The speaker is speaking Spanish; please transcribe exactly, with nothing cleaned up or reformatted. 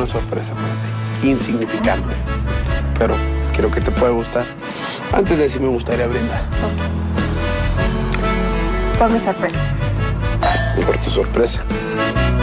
sorpresa para ti, insignificante, pero creo que te puede gustar. Antes de eso me gustaría brindar. Ok. Por mi sorpresa. Y por tu sorpresa.